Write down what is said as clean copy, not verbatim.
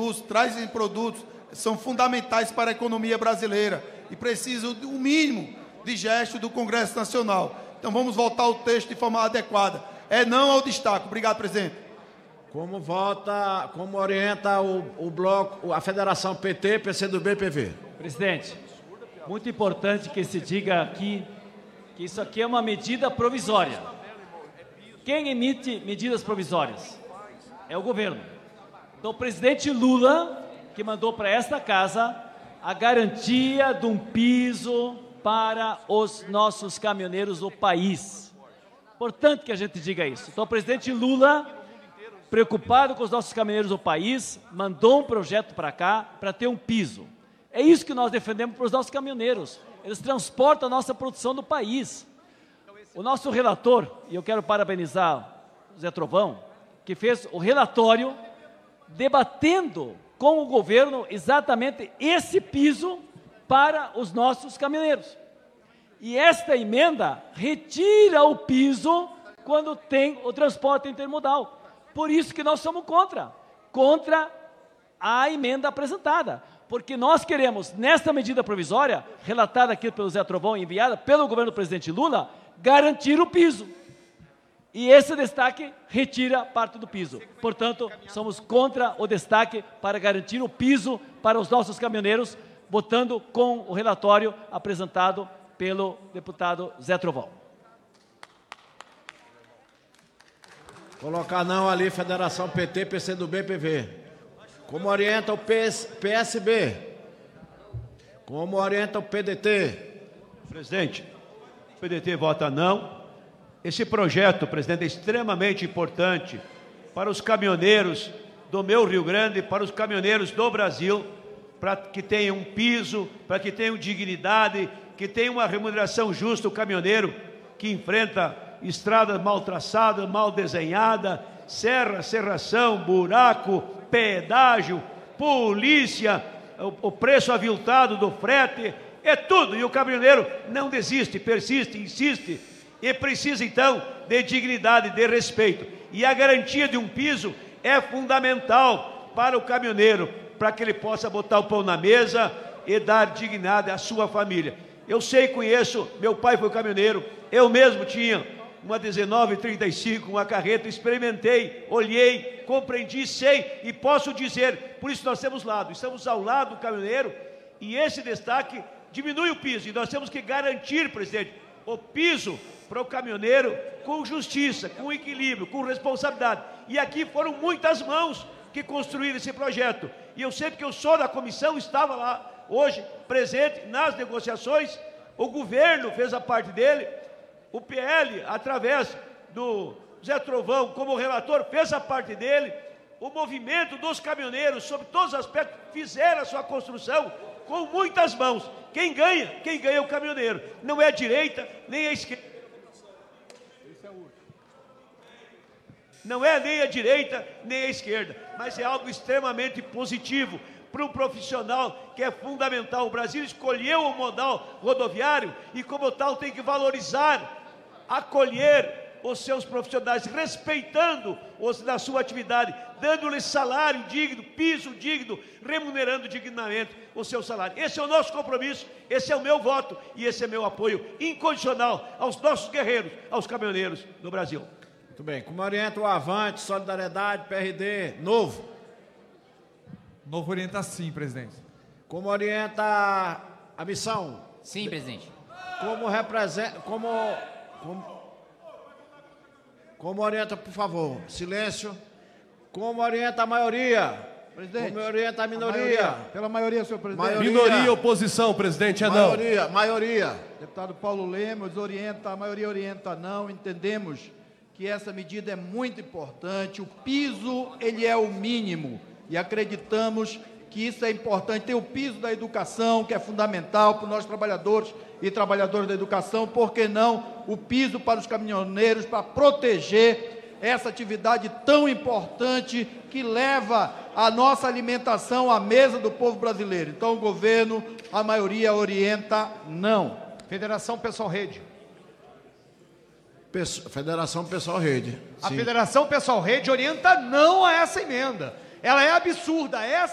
produtos, trazem produtos que são fundamentais para a economia brasileira e precisam do mínimo de gesto do Congresso Nacional. Então vamos votar o texto de forma adequada. É não ao destaque. Obrigado, presidente. Como orienta o bloco, a Federação PT, PCdoB, PV? Presidente, muito importante que se diga aqui que isso aqui é uma medida provisória. Quem emite medidas provisórias? É o governo. Então, o presidente Lula, que mandou para esta casa a garantia de um piso para os nossos caminhoneiros do país. Importante que a gente diga isso. Então, o presidente Lula, preocupado com os nossos caminhoneiros do país, mandou um projeto para cá para ter um piso. É isso que nós defendemos para os nossos caminhoneiros. Eles transportam a nossa produção do país. O nosso relator, e eu quero parabenizar o Zé Trovão, que fez o relatório debatendo com o governo exatamente esse piso para os nossos caminhoneiros. E esta emenda retira o piso quando tem o transporte intermodal. Por isso que nós somos contra a emenda apresentada. Porque nós queremos, nesta medida provisória, relatada aqui pelo Zé Trovão e enviada pelo governo do presidente Lula, garantir o piso. E esse destaque retira parte do piso. Portanto, somos contra o destaque para garantir o piso para os nossos caminhoneiros, votando com o relatório apresentado pelo deputado Zé Trovão. Colocar não ali, Federação PT, PCdoB, PV. Como orienta o PSB? Como orienta o PDT? Presidente, o PDT vota não. Esse projeto, presidente, é extremamente importante para os caminhoneiros do meu Rio Grande, para os caminhoneiros do Brasil, para que tenham um piso, para que tenham dignidade, que tenham uma remuneração justa. O caminhoneiro que enfrenta estradas mal traçadas, mal desenhadas, serração, buraco, pedágio, polícia, o preço aviltado do frete, é tudo. E o caminhoneiro não desiste, persiste, insiste e precisa, então, de dignidade, de respeito. E a garantia de um piso é fundamental para o caminhoneiro, para que ele possa botar o pão na mesa e dar dignidade à sua família. Eu sei, conheço, meu pai foi caminhoneiro, eu mesmo tinha uma 1935, uma carreta, experimentei, olhei, compreendi, sei e posso dizer, por isso nós estamos ao lado do caminhoneiro, e esse destaque diminui o piso, e nós temos que garantir, presidente, o piso para o caminhoneiro com justiça, com equilíbrio, com responsabilidade. E aqui foram muitas mãos que construíram esse projeto, e eu sei que eu sou da comissão, estava lá hoje presente nas negociações, o governo fez a parte dele, o PL, através do Zé Trovão, como relator, fez a parte dele, o movimento dos caminhoneiros, sobre todos os aspectos, fizeram a sua construção com muitas mãos. Quem ganha é o caminhoneiro, não é a direita nem a esquerda. Não é nem a direita nem a esquerda, mas é algo extremamente positivo para um profissional que é fundamental. O Brasil escolheu o modal rodoviário e, como tal, tem que valorizar, acolher os seus profissionais, respeitando-os na sua atividade, dando-lhes salário digno, piso digno, remunerando dignamente o seu salário. Esse é o nosso compromisso, esse é o meu voto e esse é meu apoio incondicional aos nossos guerreiros, aos caminhoneiros do Brasil. Muito bem. Como orienta o Avante, Solidariedade, PRD, Novo? Novo orienta sim, presidente. Como orienta a missão? Sim, presidente. Como orienta, por favor, silêncio. Como orienta a maioria? Presidente. Como orienta a minoria? Pela maioria, senhor presidente. Minoria, oposição, presidente, é não. Maioria. Deputado Paulo Lemos orienta, a maioria orienta não. Entendemos que essa medida é muito importante. O piso, ele é o mínimo. E acreditamos que isso é importante. Tem o piso da educação, que é fundamental para nós trabalhadores e trabalhadoras da educação. Por que não o piso para os caminhoneiros, para proteger essa atividade tão importante que leva a nossa alimentação à mesa do povo brasileiro? Então, o governo, a maioria, orienta não. Federação Pessoal Rede. Federação Pessoal Rede. A Federação Pessoal Rede orienta não a essa emenda. Ela é absurda. Essa